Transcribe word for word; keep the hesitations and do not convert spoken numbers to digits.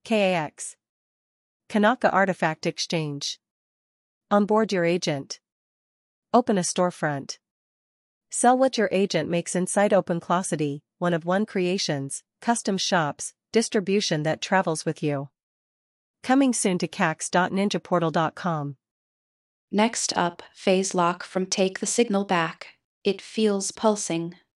K A X. Kanaka Artifact Exchange. Onboard your agent. Open a storefront. Sell what your agent makes inside OpenClocity, one of one creations, custom shops, distribution that travels with you. Coming soon to cax dot ninja portal dot com. Next up, phase lock from Take the Signal Back. It feels pulsing.